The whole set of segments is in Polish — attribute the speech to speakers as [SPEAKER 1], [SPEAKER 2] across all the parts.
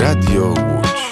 [SPEAKER 1] Radio Łódź.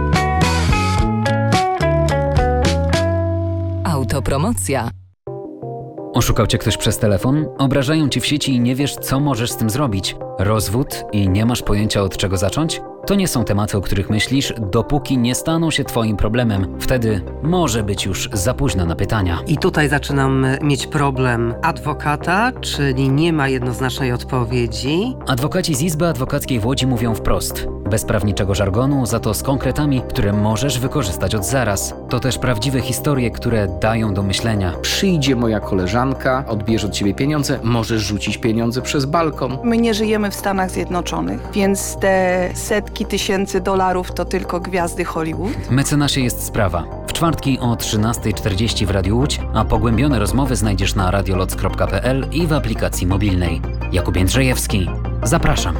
[SPEAKER 2] Autopromocja.
[SPEAKER 3] Oszukał cię ktoś przez telefon? Obrażają ci w sieci i nie wiesz, co możesz z tym zrobić? Rozwód i nie masz pojęcia, od czego zacząć? To nie są tematy, o których myślisz, dopóki nie staną się twoim problemem. Wtedy może być już za późno na pytania.
[SPEAKER 4] I tutaj zaczynam mieć problem adwokata, czyli nie ma jednoznacznej odpowiedzi.
[SPEAKER 3] Adwokaci z Izby Adwokackiej w Łodzi mówią wprost. Bez prawniczego żargonu, za to z konkretami, które możesz wykorzystać od zaraz. To też prawdziwe historie, które dają do myślenia.
[SPEAKER 5] Przyjdzie moja koleżanka, odbierze od ciebie pieniądze, możesz rzucić pieniądze przez balkon.
[SPEAKER 6] My nie żyjemy w Stanach Zjednoczonych, więc te setki tysięcy dolarów to tylko gwiazdy Hollywood.
[SPEAKER 3] Mecenasie jest sprawa. W czwartki o 13:40 w Radiu Łódź, a pogłębione rozmowy znajdziesz na radioloc.pl i w aplikacji mobilnej. Jakub Jędrzejewski. Zapraszam.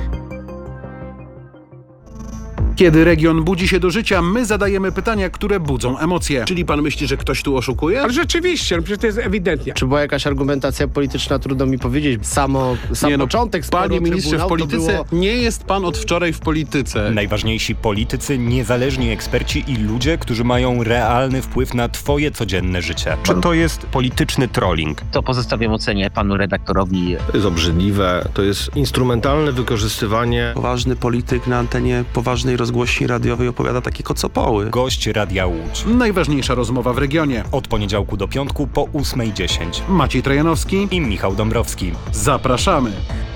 [SPEAKER 7] Kiedy region budzi się do życia, my zadajemy pytania, które budzą emocje.
[SPEAKER 8] Czyli pan myśli, że ktoś tu oszukuje?
[SPEAKER 9] Ale rzeczywiście, przecież to jest ewidentnie.
[SPEAKER 10] Czy była jakaś argumentacja polityczna, trudno mi powiedzieć. Sam początek sporu,
[SPEAKER 8] panie ministrze, w polityce
[SPEAKER 10] było...
[SPEAKER 8] nie jest pan od wczoraj w polityce.
[SPEAKER 11] Najważniejsi politycy, niezależni eksperci i ludzie, którzy mają realny wpływ na twoje codzienne życie.
[SPEAKER 12] Czy to jest polityczny trolling?
[SPEAKER 13] To pozostawiam ocenie panu redaktorowi.
[SPEAKER 14] To jest obrzydliwe, to jest instrumentalne wykorzystywanie.
[SPEAKER 15] Poważny polityk na antenie poważnej rozgłośni radiowej opowiada takie kocopoły.
[SPEAKER 11] Gość Radia Łódź.
[SPEAKER 7] Najważniejsza rozmowa w regionie.
[SPEAKER 11] Od poniedziałku do piątku po 8:10.
[SPEAKER 7] Maciej Trajanowski
[SPEAKER 11] i Michał Dąbrowski.
[SPEAKER 7] Zapraszamy.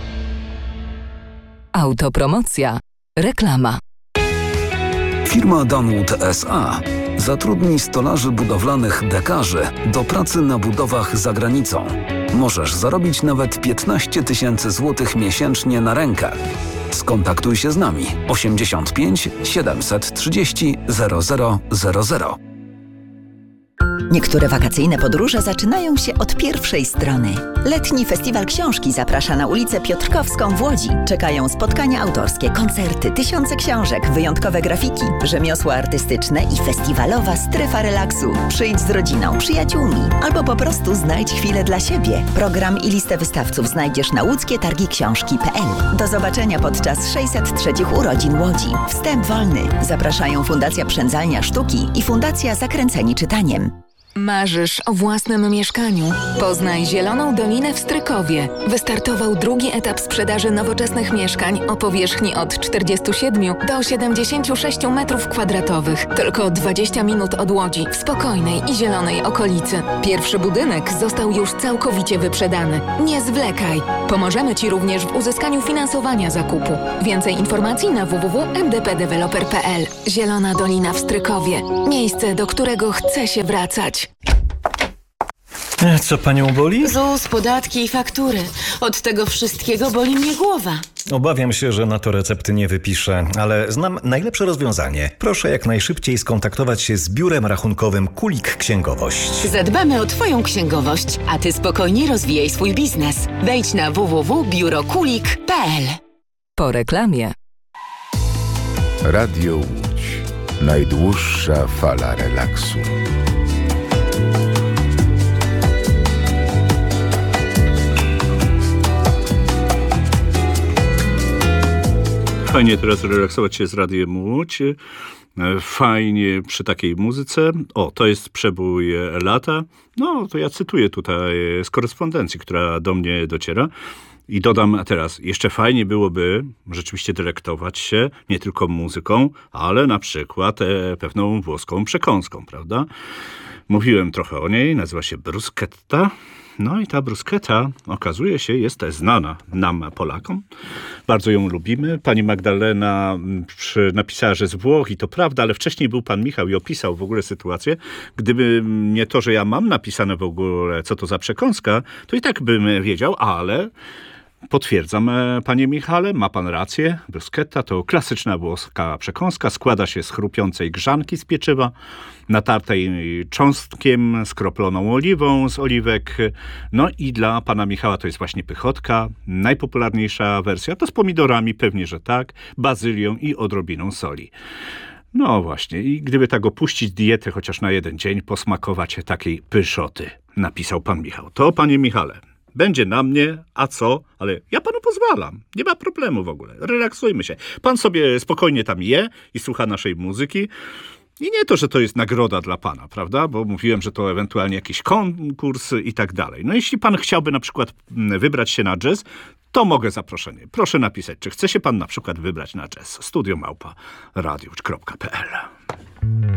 [SPEAKER 2] Autopromocja. Reklama.
[SPEAKER 16] Firma Dunwood S.A. zatrudni stolarzy budowlanych dekarzy do pracy na budowach za granicą. Możesz zarobić nawet 15 000 złotych miesięcznie na rękę. Skontaktuj się z nami 85 730 0000.
[SPEAKER 17] Niektóre wakacyjne podróże zaczynają się od pierwszej strony. Letni Festiwal Książki zaprasza na ulicę Piotrkowską w Łodzi. Czekają spotkania autorskie, koncerty, tysiące książek, wyjątkowe grafiki, rzemiosła artystyczne i festiwalowa strefa relaksu. Przyjdź z rodziną, przyjaciółmi albo po prostu znajdź chwilę dla siebie. Program i listę wystawców znajdziesz na łódzkietargiksiążki.pl. Do zobaczenia podczas 603 urodzin Łodzi. Wstęp wolny. Zapraszają Fundacja Przędzalnia Sztuki i Fundacja Zakręceni Czytaniem.
[SPEAKER 18] Marzysz o własnym mieszkaniu? Poznaj Zieloną Dolinę w Strykowie. Wystartował drugi etap sprzedaży nowoczesnych mieszkań o powierzchni od 47 do 76 m2. Tylko 20 minut od Łodzi, w spokojnej i zielonej okolicy. Pierwszy budynek został już całkowicie wyprzedany. Nie zwlekaj. Pomożemy Ci również w uzyskaniu finansowania zakupu. Więcej informacji na www.mdpdeveloper.pl. Zielona Dolina w Strykowie. Miejsce, do którego chce się wracać.
[SPEAKER 19] Co panią boli?
[SPEAKER 20] ZUS, podatki i faktury. Od tego wszystkiego boli mnie głowa.
[SPEAKER 19] Obawiam się, że na to recepty nie wypiszę, ale znam najlepsze rozwiązanie. Proszę jak najszybciej skontaktować się z biurem rachunkowym Kulik Księgowość.
[SPEAKER 20] Zadbamy o twoją księgowość, a ty spokojnie rozwijaj swój biznes. Wejdź na www.biurokulik.pl.
[SPEAKER 2] Po reklamie.
[SPEAKER 1] Radio Łódź. Najdłuższa fala relaksu.
[SPEAKER 8] Fajnie teraz relaksować się z Radiem Łódź. Fajnie przy takiej muzyce. O, to jest przebój lata. No, to ja cytuję tutaj z korespondencji, która do mnie dociera. I dodam teraz, jeszcze fajnie byłoby rzeczywiście delektować się nie tylko muzyką, ale na przykład pewną włoską przekąską, prawda? Mówiłem trochę o niej, nazywa się bruschetta. No i ta bruschetta, okazuje się, jest znana nam, Polakom. Bardzo ją lubimy. Pani Magdalena napisała, że z Włoch i to prawda, ale wcześniej był pan Michał i opisał w ogóle sytuację. Gdyby nie to, że ja mam napisane w ogóle, co to za przekąska, to i tak bym wiedział, ale... Potwierdzam, panie Michale, ma pan rację. Bruschetta to klasyczna włoska przekąska. Składa się z chrupiącej grzanki z pieczywa, natartej cząstkiem, skroploną oliwą z oliwek. No i dla pana Michała to jest właśnie pychotka. Najpopularniejsza wersja to z pomidorami, pewnie, że tak, bazylią i odrobiną soli. No właśnie, i gdyby tak opuścić dietę chociaż na jeden dzień, posmakować takiej pyszoty, napisał pan Michał. To, panie Michale, będzie na mnie, a co? Ale ja panu pozwalam. Nie ma problemu w ogóle. Relaksujmy się. Pan sobie spokojnie tam je i słucha naszej muzyki. I nie to, że to jest nagroda dla pana, prawda? Bo mówiłem, że to ewentualnie jakiś konkurs i tak dalej. No jeśli pan chciałby na przykład wybrać się na jazz, to mogę zaproszenie. Proszę napisać, czy chce się pan na przykład wybrać na jazz. studio@radiowatch.pl